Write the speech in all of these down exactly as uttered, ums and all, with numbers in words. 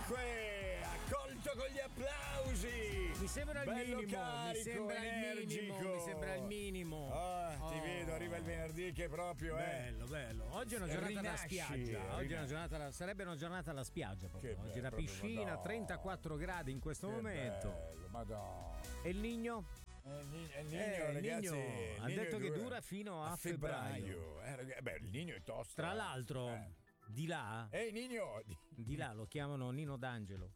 Dunque, accolto con gli applausi. Mi sembra il Bello minimo, carico, mi sembra energico. il minimo, mi sembra il minimo. Oh, ti Oh. vedo, arriva il venerdì che proprio è. Bello, bello. Oggi è una giornata da Rinasci, spiaggia. Oggi è rinasci. una giornata da- sarebbe una giornata alla spiaggia proprio. Che Oggi bello, la proprio, piscina, Madonna. trentaquattro gradi in questo Che momento. bello, Madonna. E il Nigno? Eh, il Nigno, il Nigno, Eh, il ragazzi, Nigno, il ha Nigno detto che dura fino a febbraio. Eh, ragazzi, beh, il Nigno è tosto. Tra eh. l'altro, Eh. di là, Ehi Nino! di là lo chiamano Nino D'Angelo.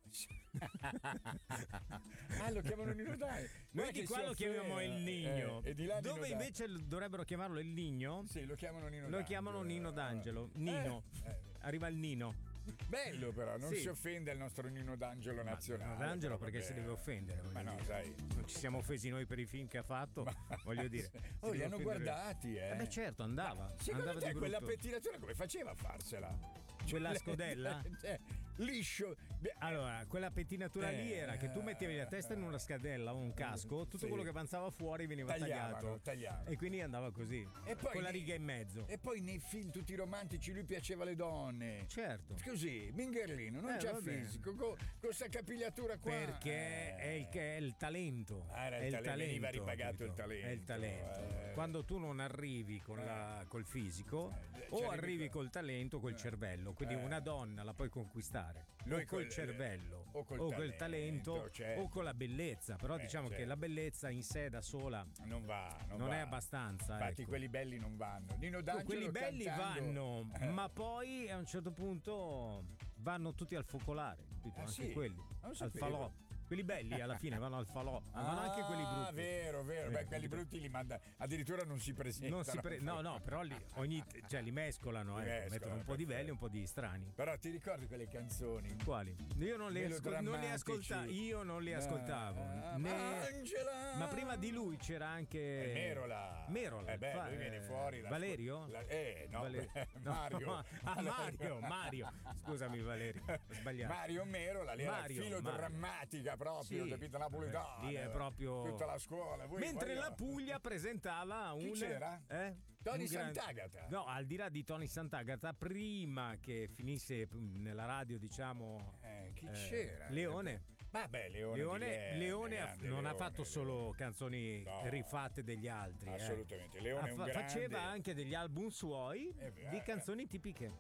Ah, lo chiamano Nino Dai. Noi di qua lo chiamiamo il Nigno. Eh, e di là Nino Dove Dai. invece l- dovrebbero chiamarlo il Nigno? Sì, lo chiamano Nino Lo D'Angelo. chiamano Nino D'Angelo. Nino. Eh, eh. Arriva il Nino. Bello però, non Sì. si offende il nostro Nino D'Angelo nazionale. Nino D'Angelo però, perché si vabbè. deve offendere. Ma voglio no, dire. sai. Non ci siamo offesi noi per i film che ha fatto, voglio dire. Si Oh, li deve hanno offendere- guardati, eh. Eh beh, certo, andava. Secondo andava te di quella brutto. pettinatura come faceva a farsela? Quella scodella? Cioè, liscio. Beh, Allora, quella pettinatura Eh, lì era che tu mettevi la testa in una scadella o un casco, tutto sì. quello che avanzava fuori veniva Tagliavano, tagliato. tagliavano. E quindi andava così. E poi con la nei- riga in mezzo. E poi nei film tutti romantici lui piaceva alle donne. Certo. Così, Mingherlino, non Eh, c'ha va bene. fisico, con questa capigliatura qua. Perché Eh. è, il, che è il talento. Ah, era il è il talento, talento. veniva ripagato capito? il talento, È il talento. eh. Quando tu non arrivi con la- col fisico, Eh, o cioè, arrivi arrivi- col talento, col cervello. Quindi Eh. una donna la puoi conquistare Noi o col col- cervello, o col col talento, talento, certo. o con la bellezza. Però Eh, diciamo che certo. la bellezza in sé da sola Non va, non, non va. è abbastanza. Infatti, ecco. quelli belli non vanno. Nino D'Angelo Quelli belli cantando- vanno, Eh. ma poi a un certo punto vanno tutti al focolare, capito? Ah, Anche sì? quelli, Non al sapevo. falò. Quelli belli alla fine vanno al falò, ma vanno anche quelli Ah, brutti. vero, vero. Eh, Beh, quelli brutti li manda. Addirittura non si presentano. Non si pre- no, no, però li, ogni, cioè, li mescolano, Li ecco, mescolano, mettono un po' di perfetto. belli e un po' di strani. Però ti ricordi quelle canzoni? Quali? Io non le, ascol- non le Melodrammatici. ascoltavo, io non li ascoltavo. Ah, né- Angela! Ma prima di lui c'era anche Eh, Merola. Merola. Eh beh, fa- lui viene fuori. la- Valerio? la- eh, no, Vale- Mario. no, ah, Mario, Mario. Scusami Valerio, ho sbagliato. Mario Merola, lì era Mario, filo Mario. drammatica proprio, Sì. capito? Napoletana. Lì è proprio Tutta la scuola. Voi- Mentre voi- la Puglia presentava un c'era? Eh? Tony Un gran- Sant'Agata. No, al di là di Tony Sant'Agata, prima che finisse mm, nella radio, diciamo Eh, chi eh, c'era? Leone. Vabbè, Leone. Leone, di Lerner, Leone ha- grande non ha Leone, fatto solo canzoni No. rifatte degli altri. eh. Assolutamente, Leone è un Ha fa- grande- Faceva anche degli album suoi Eh, beh, di canzoni tipiche.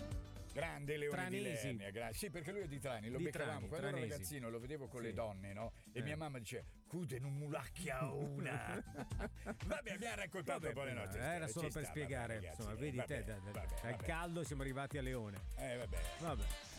Grande Leone Tranesi. di Lernia, gra- sì, perché lui è di Trani, lo Di beccavamo Trani, quando ero tranesi. ragazzino, lo vedevo con Sì. le donne, no? E Eh. mia mamma dice: "Cude non mulacchia una". Vabbè, abbiamo raccontato Vabbè, un po' le però, nostre era storie, solo ci per sta, spiegare, vabbè, ragazzi, insomma, vedi vabbè, te, da- da- vabbè, dal vabbè. caldo siamo arrivati a Leone. Eh, vabbè. Vabbè.